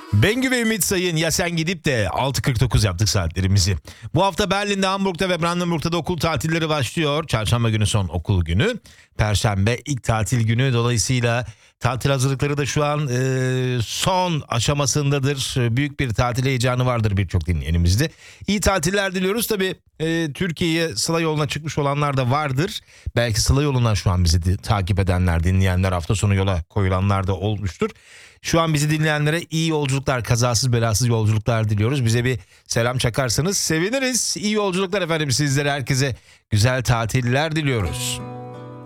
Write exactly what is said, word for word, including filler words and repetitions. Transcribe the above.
Bengü ve Ümit Sayın, ya sen gidip de altı kırk dokuz yaptık saatlerimizi. Bu hafta Berlin'de, Hamburg'da ve Brandenburg'da da okul tatilleri başlıyor. Çarşamba günü son okul günü. Perşembe ilk tatil günü. Dolayısıyla tatil hazırlıkları da şu an e, son aşamasındadır. Büyük bir tatil heyecanı vardır birçok dinleyenimizde. İyi tatiller diliyoruz. Tabii e, Türkiye'ye Sıla yoluna çıkmış olanlar da vardır. Belki Sıla yolundan şu an bizi de, takip edenler, dinleyenler, hafta sonu yola koyulanlar da olmuştur. Şu an bizi dinleyenlere iyi yolculuklar, kazasız belasız yolculuklar diliyoruz. Bize bir selam çakarsanız seviniriz. İyi yolculuklar efendim sizlere, herkese güzel tatiller diliyoruz.